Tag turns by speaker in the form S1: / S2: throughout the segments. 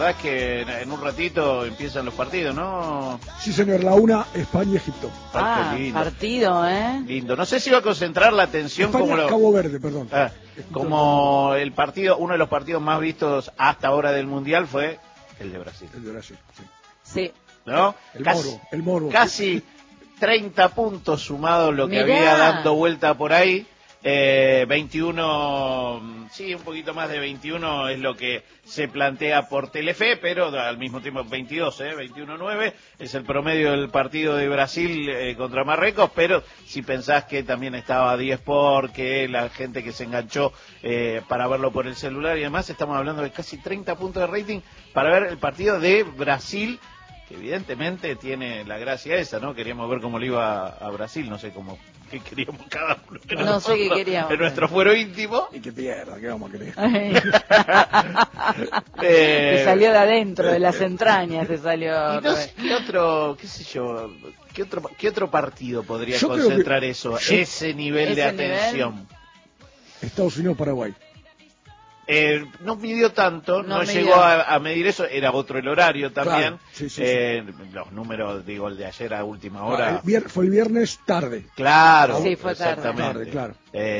S1: verdad es que en un ratito empiezan los partidos, ¿no?
S2: Sí, señor, la una, España-Egipto.
S1: Lindo.
S3: Partido, ¿eh?
S1: Lindo. No sé si va a concentrar la atención
S2: España, Cabo Verde, perdón.
S1: Como el partido, uno de los partidos más vistos hasta ahora del Mundial fue el de Brasil.
S2: El de Brasil, sí.
S3: Sí.
S1: ¿No?
S2: El Moro.
S1: Casi 30 puntos sumados lo que
S3: Mirá.
S1: había dando vuelta por ahí. 21, sí, un poquito más de 21 es lo que se plantea por Telefe, pero al mismo tiempo 22, 21-9 es el promedio del partido de Brasil contra Marruecos, pero si pensás que también estaba 10 porque la gente que se enganchó para verlo por el celular y demás, estamos hablando de casi 30 puntos de rating para ver el partido de Brasil, que evidentemente tiene la gracia esa, ¿no? Queríamos ver cómo le iba a Brasil, no sé cómo, qué queríamos cada uno.
S3: No sé qué queríamos.
S1: En nuestro fuero íntimo.
S2: Y que pierda, ¿qué vamos a querer?
S3: Te salió de adentro, de las entrañas, te salió.
S1: Y no sé, ¿qué otro, qué sé yo, qué otro partido podría
S2: Yo creo
S1: concentrar
S2: que-
S1: eso,
S2: yo-
S1: ese nivel de
S3: ese nivel.
S1: atención?
S2: Estados Unidos-Paraguay.
S1: No midió tanto, no
S3: midió.
S1: llegó a medir eso, era otro el horario también.
S2: Claro, sí.
S1: Los números, digo, el de ayer a última hora.
S2: Fue el viernes tarde.
S1: Claro,
S3: Sí, fue tarde.
S1: exactamente.
S2: Claro.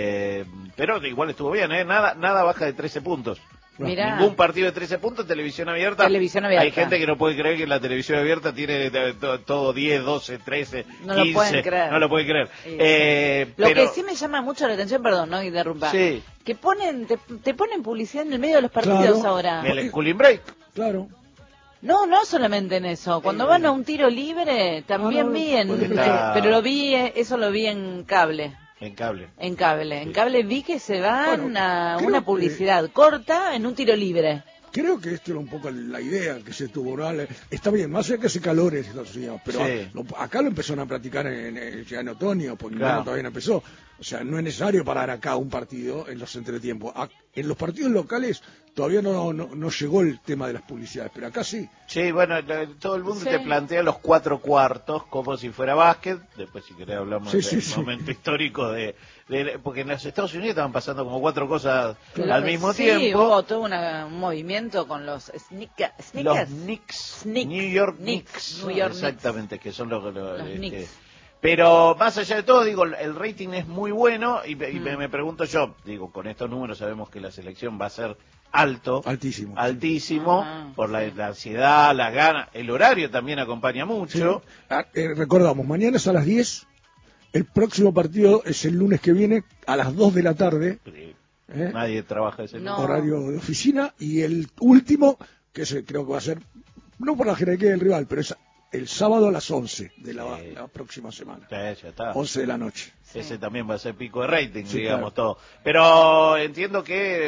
S1: Pero igual estuvo bien, nada baja de 13 puntos.
S3: Mirá.
S1: Ningún partido de 13 puntos, televisión abierta.
S3: Televisión abierta.
S1: Hay gente que no puede creer que la televisión abierta tiene todo 10, 12, 13,
S3: No
S1: 15.
S3: lo pueden creer.
S1: No lo puede creer.
S3: Sí.
S1: Pero,
S3: Lo que sí me llama mucho la atención, perdón, no interrumpa,
S1: Sí.
S3: que te ponen publicidad en el medio de los partidos
S2: Claro.
S3: ahora.
S1: el cooling break.
S2: Claro.
S3: No solamente en eso. Cuando van a un tiro libre, también
S2: no,
S3: vi en...
S2: bueno,
S1: pero-
S3: pero eso lo vi en cable.
S1: En cable.
S3: En cable. En cable vi que se van
S2: Bueno,
S3: a
S2: creo
S3: una
S2: que-
S3: publicidad corta en un tiro libre.
S2: Creo que esto era un poco la idea que se tuvo, ¿no? Está bien, más allá que hace calores en Estados Unidos, pero
S1: Sí.
S2: acá lo empezaron a practicar ya en otoño, porque
S1: Claro.
S2: no, todavía no empezó. O sea, no es necesario parar acá un partido en los entretiempos. En los partidos locales todavía no llegó el tema de las publicidades, pero acá sí.
S1: Sí, bueno, todo el mundo
S3: Sí.
S1: te plantea los 4/4 como si fuera básquet. Después, si querés, hablamos
S2: Sí,
S1: del
S2: sí.
S1: momento histórico porque en los Estados Unidos estaban pasando como 4 cosas
S3: Claro.
S1: al mismo
S3: Sí,
S1: tiempo.
S3: hubo todo un movimiento con los sneakers.
S1: Los Knicks, New York Knicks,
S3: New York
S1: exactamente, que son los
S3: Knicks.
S1: pero más allá de todo, digo, el rating es muy bueno y me pregunto yo, digo, con estos números sabemos que la selección va a ser
S2: Altísimo.
S1: altísimo,
S3: Ajá,
S1: por la ansiedad, las ganas, el horario también acompaña mucho.
S2: Recordamos, mañana es a las 10, el próximo partido es el lunes que viene a las 2 de la tarde,
S1: Nadie trabaja ese
S3: No.
S2: horario de oficina, y el último, que creo que va a ser, no por la jerarquía del rival, pero es el sábado a las 11 de la próxima semana.
S1: Ya está.
S2: 11 de la noche.
S1: Ese también va a ser pico de rating,
S2: Sí,
S1: digamos,
S2: claro.
S1: todo. Pero entiendo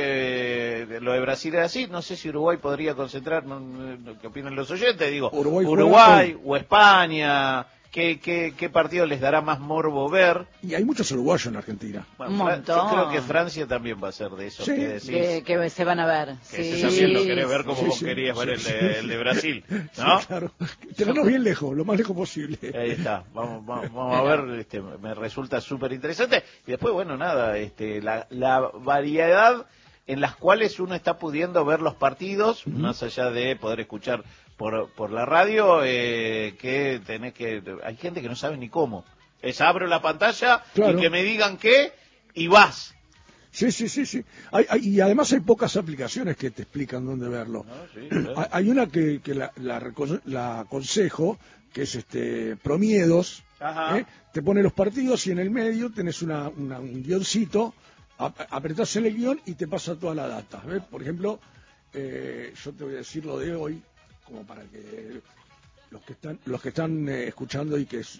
S1: que lo de Brasil es así. No sé si Uruguay podría concentrar, ¿qué opinan los oyentes? Digo,
S2: Uruguay
S1: o España. ¿Qué partido les dará más morbo ver?
S2: Y hay muchos uruguayos en Argentina.
S1: Bueno,
S3: Un
S1: yo
S3: montón.
S1: creo que Francia también va a ser de esos
S2: Sí.
S1: que decís.
S3: Que se van a ver.
S1: Que ese
S3: Sí.
S1: también lo querés ver como
S2: Sí,
S1: vos
S2: sí,
S1: querías ver
S2: sí,
S1: el de Brasil, ¿no?
S2: Sí, claro. Tenernos bien lejos, lo más lejos posible.
S1: Ahí está, vamos a ver, me resulta súper interesante. Y después, bueno, nada, la variedad en las cuales uno está pudiendo ver los partidos, más allá de poder escuchar por la radio, que hay gente que no sabe ni cómo. Abro la pantalla
S2: Claro.
S1: y que me digan qué, y vas.
S2: Sí. Y además hay pocas aplicaciones que te explican dónde verlo.
S1: Sí, claro.
S2: Hay una que la aconsejo, que es Promiedos.
S1: Ajá.
S2: Te pone los partidos y en el medio tenés un guioncito, apretás en el guión y te pasa toda la data. ¿Ves? Por ejemplo, yo te voy a decir lo de hoy, como para que los que están escuchando y que